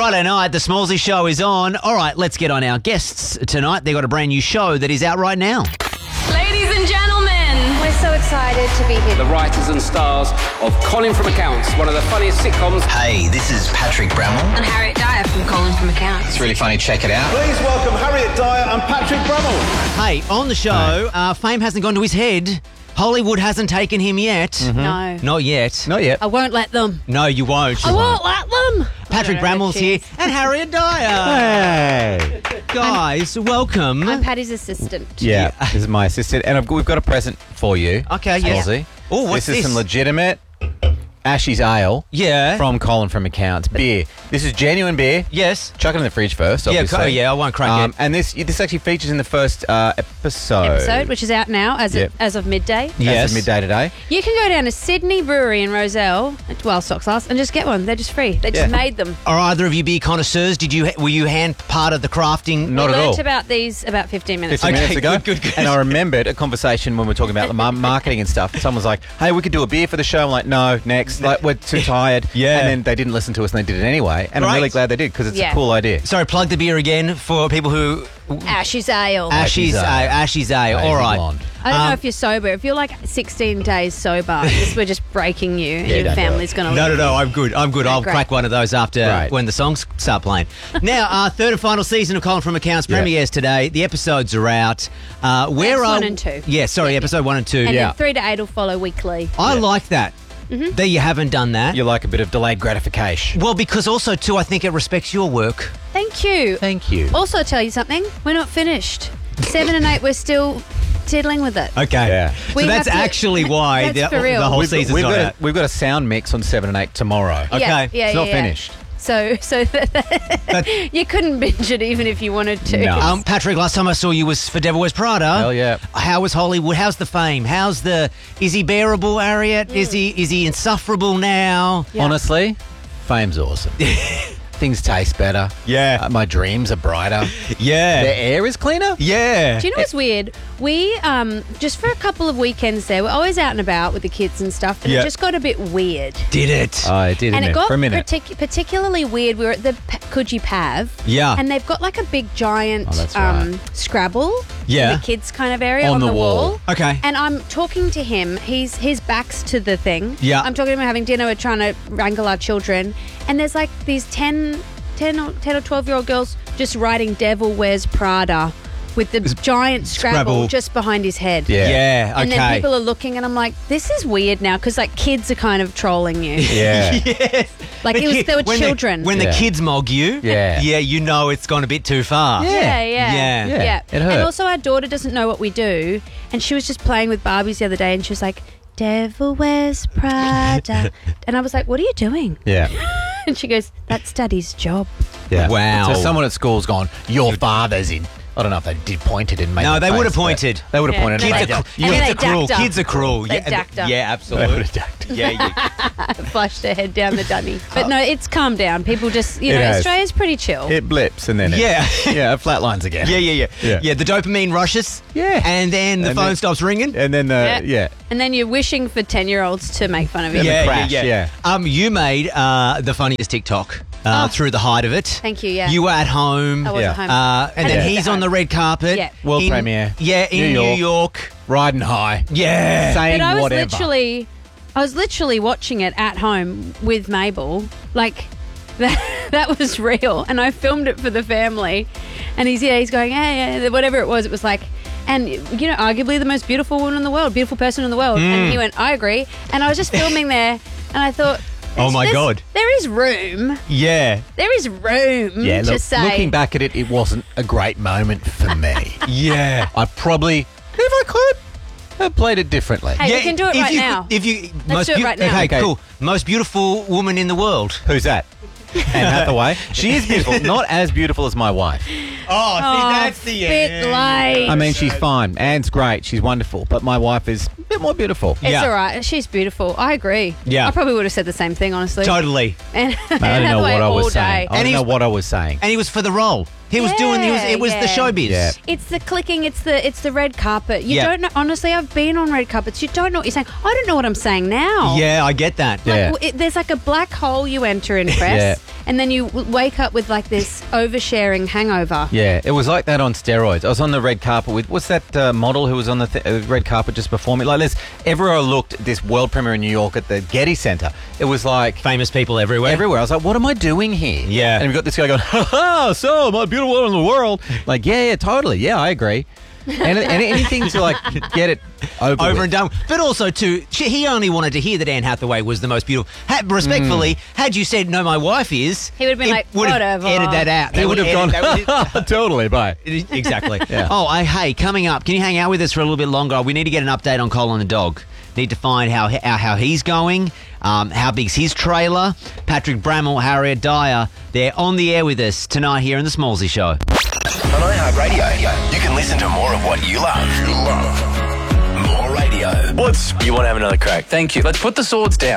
Friday night, the Smallsy Show is on. All right, let's get on our guests tonight. They've got a brand new show that is out right now. Ladies and gentlemen, We're so excited to be here. The writers and stars of Colin from Accounts, one of the funniest sitcoms. Hey, this is Patrick Brammall. and Harriet Dyer from Colin from Accounts. It's really funny. Check it out. Please welcome Harriet Dyer and Patrick Brammall. Hey, on the show, fame hasn't gone to his head. Hollywood hasn't taken him yet. No. Not yet. Not yet. I won't let them. No, you won't. I won't let them. Patrick Brammall's here and Harriet Dyer. Hey. Guys, welcome. I'm Patty's assistant. Yeah, this is my assistant, and we've got a present for you. Okay, yes. Smallsy. Oh, what's this? this? Is some legitimate Ashes Ale Yeah. from Colin from Accounts. Beer. This is genuine beer. Yes. Chuck it in the fridge first, obviously. Yeah, I won't crack it. And this actually features in the first episode. Which is out now as Yep. as of midday. Yes. As of midday today. You can go down to Sydney Brewery in Roselle, while stocks last, and just get one. They're just free. They just Yeah. made them. Are either of you beer connoisseurs? Were you hand part of the crafting? Not we at all. learnt about these about 15 minutes 15 ago. minutes ago. good. And I remembered a conversation when we were talking about the marketing and stuff. Someone was like, hey, we could do a beer for the show. I'm like, no, next. Like, we're too tired. Yeah. And then they didn't listen to us and they did it anyway. And I'm Right. really glad they did because it's Yeah. a cool idea. Sorry, plug the beer again for people who... Ashes Ale. Ashes Ale. Ashes Ale. All right. Blonde. I don't know if you're sober. If you're like 16 days sober, we're just breaking you and Yeah, your don't do family's going to No, I'm good. I'm good. I'll great. crack one of those after Right. when the songs start playing. Now, third and final season of Colin from Accounts Yeah. premieres today. The episodes are out. Where Eps are 1 and 2. Yeah, sorry, episode 1 and 2. And Yeah. then 3 to 8 will follow weekly. I like that. That you haven't done that. You like a bit of delayed gratification. Well, because also too, I think it respects your work. Thank you. Thank you. Also, tell you something. We're not finished. 7 and 8, we're still tiddling with it. Okay. Yeah. So We that's have to- actually why That's for real. the whole We've got, season's we've, not got out. we've got a sound mix on 7 and 8 tomorrow. Okay. Yeah, It's not yeah. finished. So you couldn't binge it even if you wanted to. No. Patrick, last time I saw you was for Devil Wears Prada. Hell yeah. How was Hollywood? How's the fame? Is he bearable, Harriet? Is he insufferable now? Yeah. Honestly, fame's awesome. Things taste better. Yeah. My dreams are brighter. Yeah. The air is cleaner. Yeah. Do you know what's weird? We, just for a couple of weekends there, we're always out and about with the kids and stuff, and Yeah. it just got a bit weird. Did it? Oh, it did, And didn't it got for a minute. particularly weird. We were at the Coogee Pav. Yeah. And they've got like a big giant Oh, that's right. Scrabble Yeah. in the kids kind of area On on the the wall. Okay. And I'm talking to him. His back's to the thing. Yeah. I'm talking to him having dinner. We're trying to wrangle our children. And there's like these 10 or 12-year-old girls just writing Devil Wears Prada with the giant Scrabble. Scrabble just behind his head. Yeah. Yeah. Okay. And then people are looking, and I'm like, this is weird now because like kids are kind of trolling you. Yeah. Yes. Like they were when children. when Yeah. the kids mog you, Yeah. you know it's gone a bit too far. Yeah. Yeah, it hurt. And also, our daughter doesn't know what we do, and she was just playing with Barbies the other day, and she was like, "Devil Wears Prada," and I was like, "What are you doing?" Yeah. And she goes, "That's Daddy's job." Yeah. Wow. So someone at school's gone, your father's in. I don't know if they did pointed and made No, the they face, would have but pointed. They would have Yeah. pointed and Kids made are, it. And then they cruel. dacked up. Kids are cruel. They Yeah, dacked up. yeah, They would absolutely. have dacked. Yeah, Flushed her head down the dunny. But no, it's calmed down. People just, It has. Australia's pretty chill. It blips and then it, Yeah. yeah, it flatlines again. yeah. Yeah. The dopamine rushes. Yeah. And then the And phone then- stops ringing. And then yeah. And then you're wishing for 10-year-olds to make fun of you. Yeah. crash, yeah. You made the funniest TikTok through the height of it. Thank you, yeah. You were at home. I was Yeah. at home. And then I was he's at on the home. red carpet. Yeah. World premiere. Yeah, in New New York. York. Riding high. Yeah. Saying But I was whatever. literally watching it at home with Mabel. Like that was real, and I filmed it for the family. And he's going, hey, whatever it was like, and arguably the most beautiful woman in the world, beautiful person in the world. And he went, I agree. And I was just filming there, and I thought, Oh, my there's- God. there is room. Yeah. There is room Yeah, to look, say. looking back at it, it wasn't a great moment for me. Yeah. I probably, if I could, have played it differently. Hey, we can do it if right you- now. If you Let's do it right now. Okay, Okay. cool. Most beautiful woman in the world. Who's that? Anne Hathaway. She is beautiful. Not as beautiful as my wife. Oh, bit late. I mean, she's fine. Anne's great. She's wonderful. But my wife is a bit more beautiful. It's Yeah. all right. She's beautiful. I agree. Yeah. I probably would have said the same thing, honestly. Totally. And I don't know what I was saying. I And don't know he's- what I was saying. And he was for the role. He was doing. It was the Yeah. showbiz. Yeah. It's the clicking. It's the red carpet. You Yeah. don't know. Honestly, I've been on red carpets. You don't know what you're saying. I don't know what I'm saying now. Yeah, I get that. Yeah. There's like a black hole you enter in press, and then you wake up with like this oversharing hangover. Yeah, it was like that on steroids. I was on the red carpet with, what's that model who was on the red carpet just before me? Like this, everywhere I looked at this world premiere in New York at the Getty Center, it was like... Famous people everywhere. Everywhere. I was like, what am I doing here? Yeah. And we've got this guy going, ha, so my beautiful woman in the world. Like, yeah, totally. Yeah, I agree. And anything to like get it over with. And done. But also, too, he only wanted to hear that Anne Hathaway was the most beautiful. Respectfully, had you said, no, my wife is... He would have been like, would have whatever. edited that out. He would have gone, totally, bye. Exactly. Yeah. Oh, hey, coming up, can you hang out with us for a little bit longer? We need to get an update on Colin the dog. Need to find how he's going, how big's his trailer. Patrick Brammall, Harriet Dyer, they're on the air with us tonight here in the Smallsy Show. On iHeartRadio, you can listen to more of what you love. More radio. You want to have another crack? Thank you. Let's put the swords down.